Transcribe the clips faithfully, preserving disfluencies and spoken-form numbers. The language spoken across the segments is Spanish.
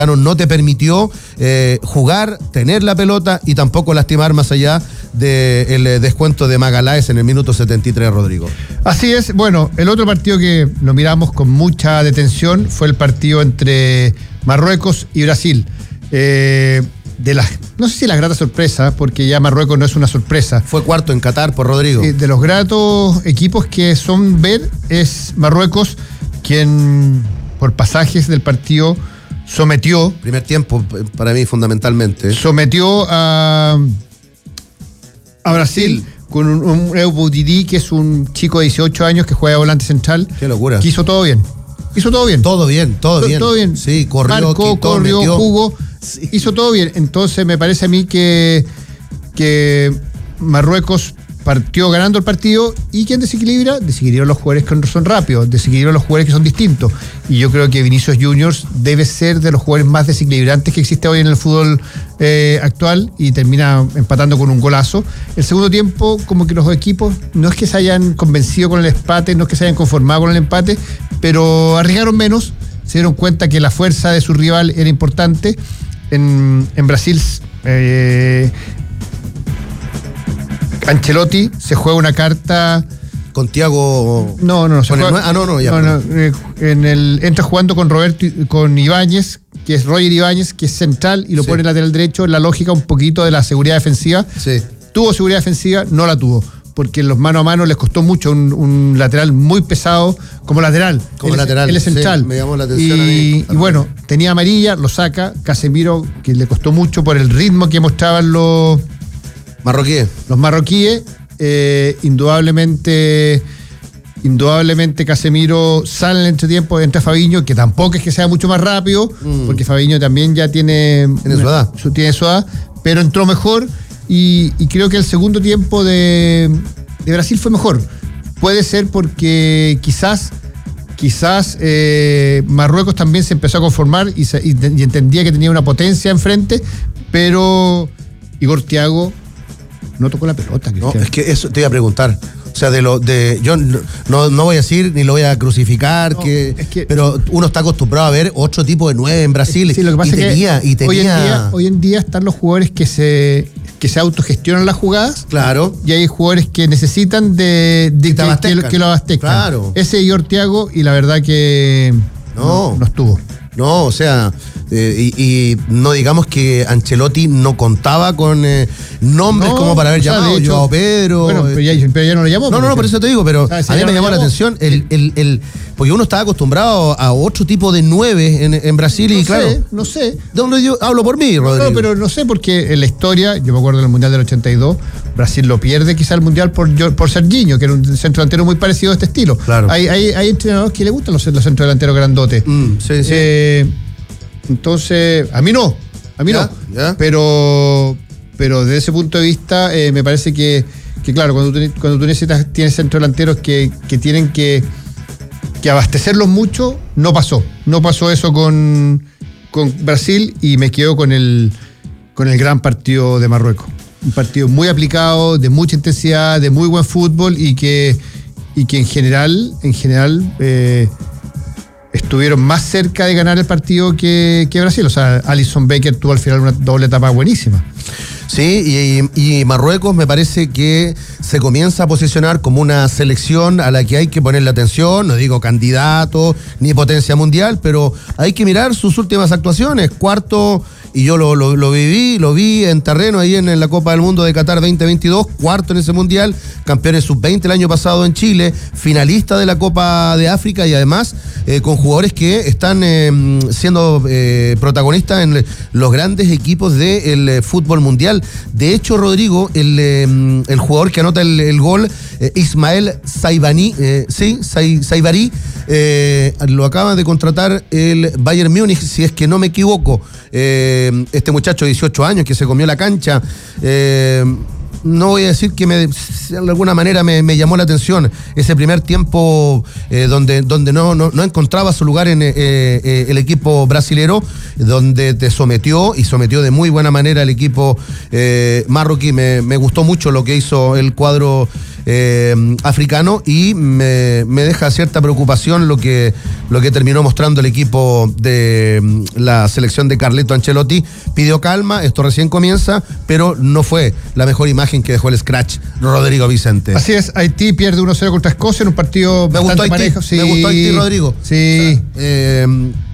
no te permitió eh, jugar, tener la pelota y tampoco lastimar más allá del de descuento de Magaláes en el minuto setenta y tres, Rodrigo. Así es. Bueno, el otro partido que lo miramos con mucha detención fue el partido entre Marruecos y Brasil. Eh, de las, no sé si la grata sorpresa, porque ya Marruecos no es una sorpresa. Fue cuarto en Qatar por Rodrigo. Eh, de los gratos equipos que son ver es Marruecos, quien por pasajes del partido sometió. Primer tiempo, para mí, fundamentalmente. Sometió a, a Brasil con un, un Eubudidi, que es un chico de dieciocho años que juega volante central. Qué locura. Que hizo todo bien. Hizo todo bien. Todo bien, todo, todo bien. Todo bien. Sí, corrió, Marcó, quitó, corrió, metió. jugó. Sí. Hizo todo bien. Entonces me parece a mí que, que Marruecos partió ganando el partido, y ¿quién desequilibra? Desequilibran los jugadores que son rápidos, desequilibran los jugadores que son distintos, y yo creo que Vinicius Juniors debe ser de los jugadores más desequilibrantes que existe hoy en el fútbol eh, actual, y termina empatando con un golazo. El segundo tiempo, como que los equipos no es que se hayan convencido con el empate, no es que se hayan conformado con el empate, pero arriesgaron menos, se dieron cuenta que la fuerza de su rival era importante. En, en Brasil eh, Ancelotti se juega una carta con Thiago. No, no, no. Con juega, el, ah, no, no, ya. No, no, eh, en el, entra jugando con Roberto, con Ibáñez, que es Roger Ibáñez, que es central, y lo sí. pone lateral derecho. La lógica un poquito de la seguridad defensiva. Sí. Tuvo seguridad defensiva, no la tuvo, porque en los mano a mano les costó mucho un, un lateral muy pesado como lateral. Como él, lateral. Él es central. Sí, me llamó la atención y, a mí. y bueno, tenía amarilla, lo saca. Casemiro, que le costó mucho por el ritmo que mostraban los marroquíes. Los marroquíes. Eh, indudablemente, indudablemente Casemiro sale en el entretiempo, entra Fabinho, que tampoco es que sea mucho más rápido, mm. porque Fabinho también ya tiene, ¿Tiene su edad? Su, tiene su edad, pero entró mejor, y, y creo que el segundo tiempo de, de Brasil fue mejor. Puede ser porque quizás quizás eh, Marruecos también se empezó a conformar y, se, y, y entendía que tenía una potencia enfrente, pero Igor Thiago no tocó la pelota. No, es que eso te iba a preguntar. O sea, de lo de yo no, no voy a decir ni lo voy a crucificar, no, que, es que, pero uno está acostumbrado a ver otro tipo de nueve en Brasil. Sí, lo que pasa y, es tenía, que y tenía. Hoy en día, hoy en día están los jugadores que se que se autogestionan las jugadas. Claro. Y hay jugadores que necesitan de, de que, que, lo, que lo abastezcan. Claro. Ese Igor Thiago, y la verdad que no, no, no estuvo. No, o sea, eh, y, y no digamos que Ancelotti no contaba con eh, nombres no, como para haber o sea, llamado hecho, Joao Pedro. Bueno, pero ya, pero ya no lo llamó. No, no, no, por eso te digo, pero ¿sabes? A mí me llamó la atención el, el, el, porque uno estaba acostumbrado a otro tipo de nueve en, en Brasil, no y sé, claro. No sé. ¿Dónde yo hablo por mí, Rodrigo? No, pero no sé, porque en la historia, yo me acuerdo del Mundial del ochenta y dos, Brasil lo pierde quizá el Mundial por, por Serginho, que era un centro delantero muy parecido a este estilo. Claro. Hay, hay, hay entrenadores que le gustan los, los centros delanteros grandotes. Mm, sí, sí. Eh, Entonces, a mí no, a mí ¿Ya? no, ¿Ya? pero pero desde ese punto de vista eh, me parece que, que claro, cuando tú, cuando tú necesitas, tienes centros delanteros que, que tienen que, que abastecerlos mucho, no pasó, no pasó eso con, con Brasil, y me quedo con el, con el gran partido de Marruecos, un partido muy aplicado, de mucha intensidad, de muy buen fútbol, y que, y que en general, en general eh, estuvieron más cerca de ganar el partido que, que Brasil. O sea, Alisson Becker tuvo al final una doble etapa buenísima. Sí, y, y Marruecos me parece que se comienza a posicionar como una selección a la que hay que ponerle atención. No digo candidato ni potencia mundial, pero hay que mirar sus últimas actuaciones. Cuarto, y yo lo, lo, lo viví, lo vi en terreno ahí en, en la Copa del Mundo de Qatar veinte veintidós, cuarto en ese mundial, campeones sub veinte el año pasado en Chile, finalista de la Copa de África, y además eh, con jugadores que están eh, siendo eh, protagonistas en los grandes equipos del de fútbol mundial. De hecho, Rodrigo, el, eh, el jugador que anota el, el gol, eh, Ismael Saibani, eh, sí, Saibari, eh, lo acaba de contratar el Bayern Múnich, si es que no me equivoco. Eh, este muchacho de dieciocho años que se comió la cancha, eh, no voy a decir que me, de alguna manera me, me llamó la atención ese primer tiempo eh, donde, donde no, no, no encontraba su lugar en eh, eh, el equipo brasilero, donde te sometió y sometió de muy buena manera al equipo eh, marroquí. Me, me gustó mucho lo que hizo el cuadro eh, africano, y me, me deja cierta preocupación lo que, lo que terminó mostrando el equipo de la selección de Carleto Ancelotti. Pidió calma, esto recién comienza, pero no fue la mejor imagen que dejó el scratch Rodrigo Vicente. Así es, Haití pierde uno cero contra Escocia en un partido me bastante gustó Haití, parejo. Sí, me gustó Haití, Rodrigo. Sí. O sea, eh,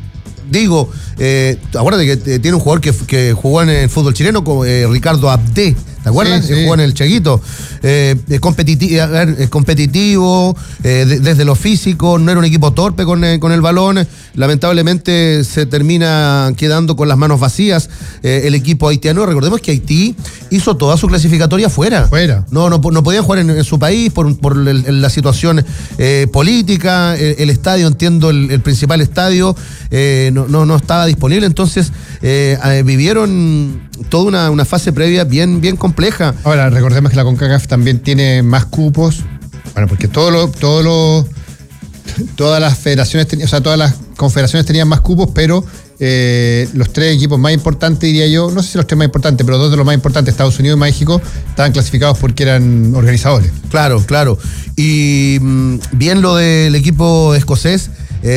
digo, eh, acuérdate que eh, tiene un jugador que, que jugó en el fútbol chileno, como eh, Ricardo Abde, ¿te acuerdas? Sí, sí. Jugó en el Cheguito. Eh, es, competiti a ver, es competitivo, eh, de, desde lo físico, no era un equipo torpe con, eh, con el balón. Lamentablemente se termina quedando con las manos vacías eh, el equipo haitiano. Recordemos que Haití hizo toda su clasificatoria fuera. Fuera. No, no, no podían jugar en, en su país por, por el, la situación eh, política. El, el estadio, entiendo, el, el principal estadio eh, no, no, no estaba disponible. Entonces eh, eh, vivieron toda una, una fase previa bien, bien compleja. Ahora, recordemos que la CONCACAF también tiene más cupos, bueno, porque todo lo, todo lo, todas las federaciones, ten, o sea, todas las confederaciones tenían más cupos, pero eh, los tres equipos más importantes, diría yo, no sé si los tres más importantes, pero dos de los más importantes, Estados Unidos y México, estaban clasificados porque eran organizadores. Claro, claro. Y mmm, bien lo del equipo escocés.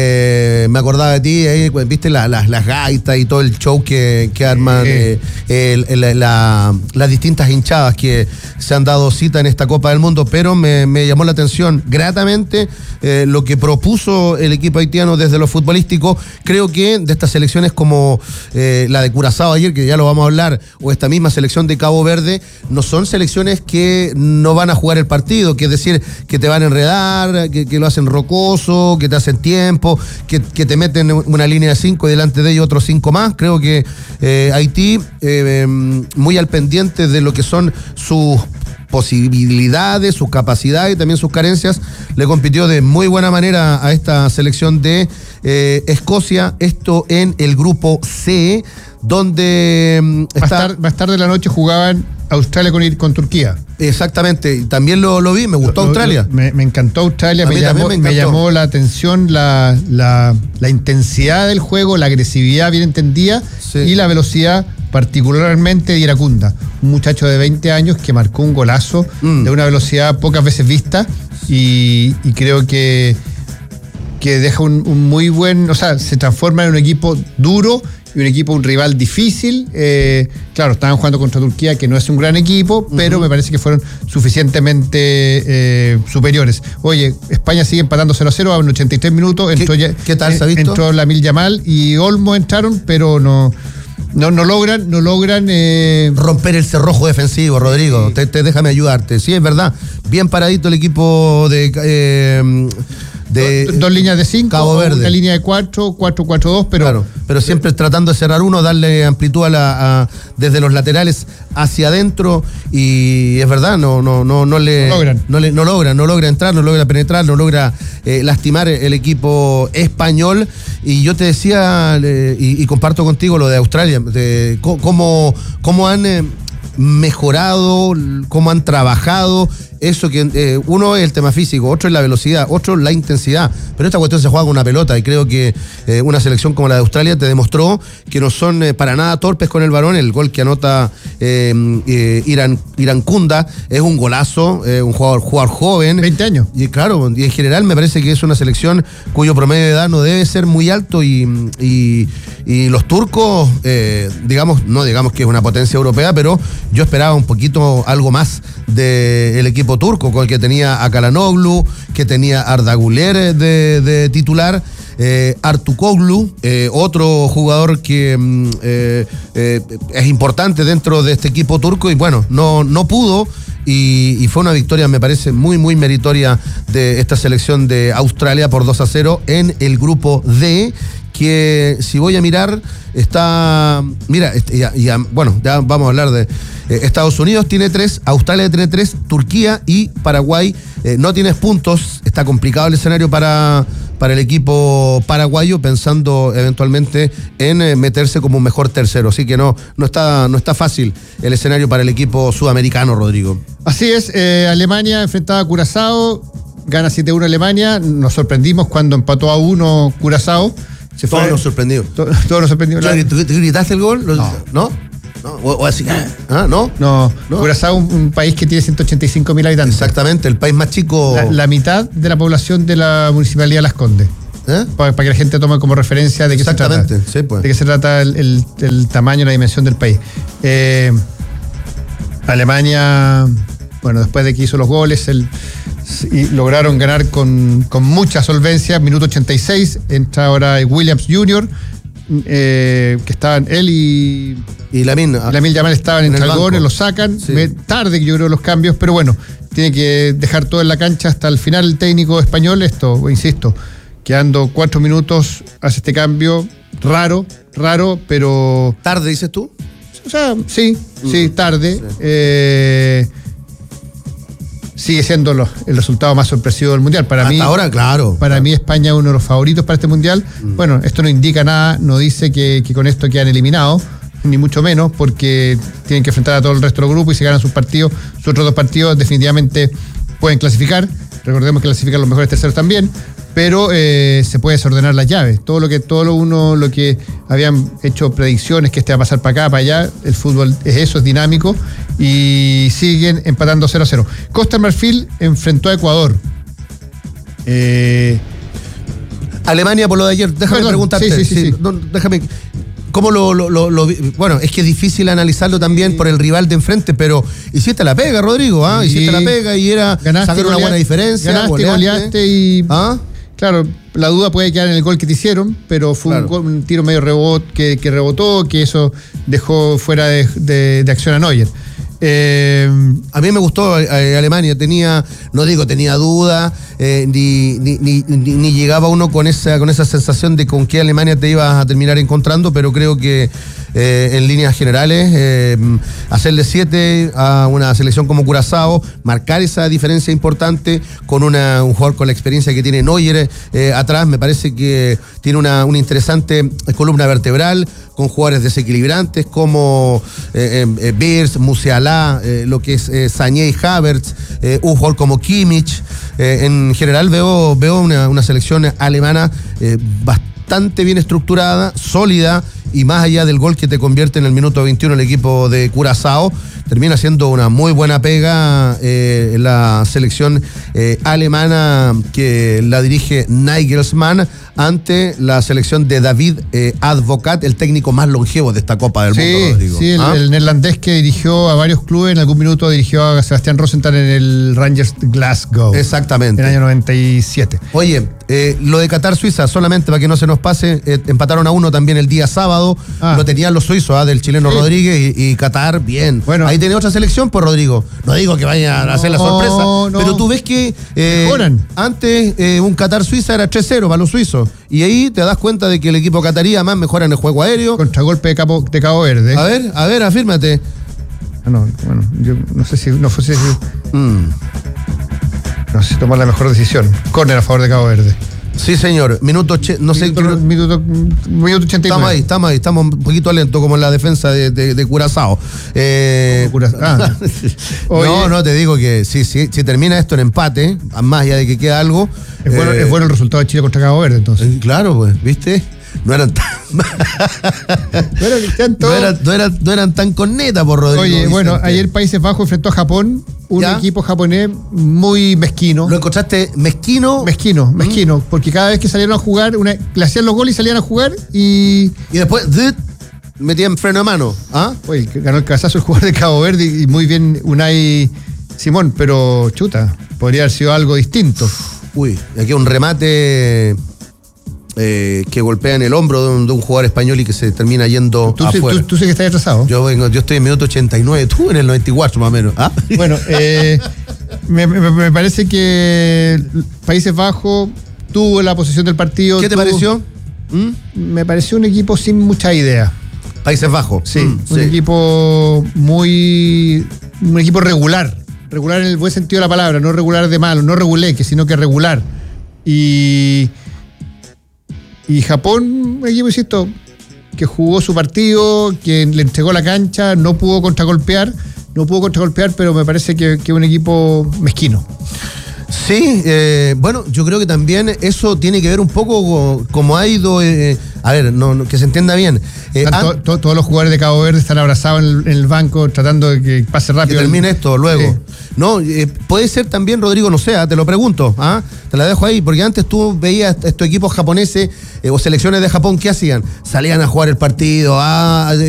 Eh, me acordaba de ti, eh, viste la, la, las gaitas y todo el show que, que arman eh, el, el, la, las distintas hinchadas que se han dado cita en esta Copa del Mundo, pero me, me llamó la atención gratamente eh, lo que propuso el equipo haitiano desde lo futbolístico. Creo que de estas selecciones como eh, la de Curazao ayer, que ya lo vamos a hablar, o esta misma selección de Cabo Verde, no son selecciones que no van a jugar el partido, que es decir, que te van a enredar, que, que lo hacen rocoso, que te hacen tiempo, Que, que te meten una línea de cinco y delante de ellos otros cinco más. Creo que eh, Haití, eh, muy al pendiente de lo que son sus posibilidades, sus capacidades y también sus carencias, le compitió de muy buena manera a esta selección de eh, Escocia, esto en el grupo C, donde está... Más tarde, más tarde de la noche jugaban Australia con, con Turquía. Exactamente, también lo, lo vi, me gustó lo, Australia. Lo, me, me encantó Australia, me llamó, me, me llamó la atención la, la, la intensidad del juego, la agresividad bien entendida, sí, y la velocidad particularmente de Iracunda, un muchacho de veinte años que marcó un golazo mm. de una velocidad pocas veces vista y, y creo que, que deja un, un muy buen, o sea, se transforma en un equipo duro y un equipo, un rival difícil. Eh, claro, estaban jugando contra Turquía, que no es un gran equipo, pero uh-huh. me parece que fueron suficientemente eh, superiores. Oye, España sigue empatando cero a cero a unos ochenta y tres minutos. Entró, ¿Qué, ¿qué tal se ha visto? Entró Lamil Yamal y Olmo entraron, pero no... No, no logran, no logran eh... romper el cerrojo defensivo, Rodrigo. Sí. Te, te, déjame ayudarte. Sí, es verdad. Bien paradito el equipo de... Eh, de dos, dos líneas de cinco, Cabo Verde. Una línea de cuatro, cuatro, cuatro, dos, pero... Claro, pero siempre tratando de cerrar uno, darle amplitud a la, a, desde los laterales hacia adentro, y es verdad, no, no, no, no le... No logran. No, le, no logra, no logra entrar, no logra penetrar, no logra eh, lastimar el equipo español. Y yo te decía, eh, y, y comparto contigo lo de Australia, de cómo, cómo han... Eh, mejorado, cómo han trabajado eso que eh, uno es el tema físico, otro es la velocidad, otro la intensidad, pero esta cuestión se juega con una pelota y creo que eh, una selección como la de Australia te demostró que no son eh, para nada torpes con el balón. El gol que anota eh, eh, Iran, Iracunda es un golazo, eh, un jugador, jugador joven, veinte años, y claro, y en general me parece que es una selección cuyo promedio de edad no debe ser muy alto, y, y, y los turcos eh, digamos, no digamos que es una potencia europea, pero yo esperaba un poquito algo más del equipo turco, con el que tenía a Kalanoglu, que tenía a Arda Güler de, de titular, eh, Artukoglu, eh, otro jugador que eh, eh, es importante dentro de este equipo turco, y bueno, no, no pudo, y, y fue una victoria, me parece, muy, muy meritoria de esta selección de Australia por dos a cero en el grupo D, que si voy a mirar, está, mira, ya, ya, bueno, ya vamos a hablar de eh, Estados Unidos tiene tres, Australia tiene tres, Turquía y Paraguay eh, no tienes puntos. Está complicado el escenario para, para el equipo paraguayo, pensando eventualmente en eh, meterse como un mejor tercero, así que no, no está, no está fácil el escenario para el equipo sudamericano, Rodrigo. Así es, eh, Alemania enfrentada a Curazao, gana siete a uno Alemania, nos sorprendimos cuando empató a uno Curazao. Se fue. Todos nos sorprendió. Todos todo nos sorprendió. ¿Tú, ¿Tú gritaste el gol? No. ¿No? No, o, o así, ¿ah? ¿No? No, ¿No? Curazao es un, un país que tiene ciento ochenta y cinco mil habitantes. Exactamente, el país más chico. La, la mitad de la población de la municipalidad de Las Condes. ¿Eh? Para, para que la gente tome como referencia de qué se trata. Exactamente, sí, pues. De qué se trata el, el, el tamaño y la dimensión del país. Eh, Alemania, bueno, después de que hizo los goles, el, y lograron ganar con, con mucha solvencia. Minuto ochenta y seis, entra ahora Williams junior, eh, que estaban él y... Y Lamine. Lamine Yamal estaban en, en el Chalgones, banco. lo sacan. Sí. Me, tarde, yo creo, los cambios, pero bueno, tiene que dejar todo en la cancha hasta el final el técnico español. Esto, insisto, quedando cuatro minutos, hace este cambio raro, raro, pero... ¿Tarde, dices tú? O sea, sí, sí, Mm, tarde. sí. Eh, sigue siendo lo- el resultado más sorpresivo del Mundial. Para Hasta mí, ahora, claro. para claro. mí España es uno de los favoritos para este Mundial. Mm. Bueno, esto no indica nada, no dice que, que con esto quedan eliminados, ni mucho menos, porque tienen que enfrentar a todo el resto del grupo y si ganan sus partidos, sus otros dos partidos definitivamente pueden clasificar. Recordemos que clasifican los mejores terceros también, pero eh, se puede desordenar las llaves. Todo lo que todo lo uno, lo que habían hecho predicciones que este va a pasar para acá, para allá, el fútbol es eso, es dinámico y siguen empatando cero a cero. Costa de Marfil enfrentó a Ecuador. Eh, Alemania por lo de ayer, déjame Perdón, preguntarte. sí, sí, sí, sí. No, déjame. ¿Cómo lo, lo, lo, lo vi? Bueno, es que es difícil analizarlo también Sí. por el rival de enfrente, pero hiciste la pega, Rodrigo, ¿ah? Sí. Hiciste la pega y era Ganaste, sacar una golea- buena diferencia. Ganaste, goleaste. goleaste y... ¿Ah? Claro, la duda puede quedar en el gol que te hicieron, pero fue Claro. un, gol- un tiro medio rebot que, que rebotó, que eso dejó fuera de, de- de acción a Neuer. Eh, A mí me gustó eh, Alemania, tenía, no digo tenía duda, eh, ni, ni, ni, ni- ni llegaba uno con esa, con esa sensación de con qué Alemania te ibas a terminar encontrando, pero creo que eh, en líneas generales, eh, hacerle siete a una selección como Curazao, marcar esa diferencia importante con una, un jugador con la experiencia que tiene Neuer eh, atrás, me parece que tiene una, una interesante columna vertebral, con jugadores desequilibrantes como eh, eh, Beers, Musiala, eh, lo que es eh, Sané y Havertz, eh, un jugador como Kimmich. Eh, en general veo, veo una, una selección alemana eh, bastante bien estructurada, sólida, y más allá del gol que te convierte en el minuto veintiuno el equipo de Curazao, termina siendo una muy buena pega eh, la selección eh, alemana que la dirige Nagelsmann ante la selección de David eh, Advocat, el técnico más longevo de esta Copa del sí, Mundo, Rodrigo. sí, el, ¿Ah? el neerlandés que dirigió a varios clubes, en algún minuto dirigió a Sebastián Rosenthal en el Rangers Glasgow. Exactamente. En el año noventa y siete. Oye, eh, lo de Qatar-Suiza, solamente para que no se nos pase, eh, empataron a uno también el día sábado, Ah. lo tenían los suizos, ¿ah? Del chileno Sí. Rodríguez y, y Qatar, bien. Bueno. Ahí tiene otra selección, pues Rodrigo. No digo que vayan a hacer la No, sorpresa, no. pero tú ves que eh, Mejoran. antes eh, un Qatar-Suiza era tres cero para los suizos, y ahí te das cuenta de que el equipo catarí además mejora en el juego aéreo. Contragolpe de, Capo, de Cabo Verde. A ver, a ver, afírmate. Ah, no, bueno, yo no sé si no fue si, Mm. no sé si tomó la mejor decisión. Córner a favor de Cabo Verde. Sí, señor. Minuto, oche- no sé. Minuto, minuto, minuto ochenta y nueve. Estamos ahí, estamos ahí, estamos un poquito lentos como en la defensa de, de, de Curazao. Eh, Como Curazao. Ah. no, Oye. no, te digo que si, si, si termina esto en empate, más allá de que queda algo. Es, bueno, eh, es bueno el resultado de Chile contra Cabo Verde, entonces. eh, Claro, pues, ¿viste? No eran tan, Bueno, Cristian, todo- no eran, no eran, no eran tan cornetas, por Rodrigo. Oye, bueno, Vicente. ayer Países Bajos enfrentó a Japón, un ¿Ya? equipo japonés muy mezquino. ¿Lo encontraste mezquino? Mezquino, mezquino, porque cada vez que salieron a jugar, una, le hacían los goles y salían a jugar y. Y después, ¡zut! Metían freno de mano. ¿Ah? Oye, que ganó el cabezazo el jugador de Cabo Verde y muy bien Unai Simón, pero chuta, podría haber sido algo distinto. Uy, aquí un remate eh, que golpea en el hombro de un, de un jugador español y que se termina yendo Tú, sí- afuera. tú, tú sí que estás atrasado. Yo vengo, yo estoy en minuto ochenta y nueve, tú en el noventa y cuatro más o menos. ¿Ah? Bueno, eh, me, me- me parece que Países Bajos tuvo la posesión del partido. ¿Qué te tuvo- pareció? ¿Mm? Me pareció un equipo sin mucha idea. Países Bajos. Sí, Mm, un sí. equipo muy. Un equipo regular. Regular en el buen sentido de la palabra, no regular de malo, no reguleque, sino que regular. Y. Y Japón, un equipo, insisto, que jugó su partido, que le entregó la cancha, no pudo contragolpear, no pudo contragolpear, pero me parece que es un equipo mezquino. Sí, eh, bueno, yo creo que también eso tiene que ver un poco con cómo ha ido eh, A ver, no, no, que se entienda bien. Eh, Están to- to- todos los jugadores de Cabo Verde están abrazados en el, en el banco tratando de que pase rápido. Que termine esto luego. Sí. No, eh, puede ser también, Rodrigo, no sé, te lo pregunto, ¿ah? Te la dejo ahí, porque antes tú veías estos equipos japoneses eh, o selecciones de Japón, ¿qué hacían? Salían a jugar el partido, a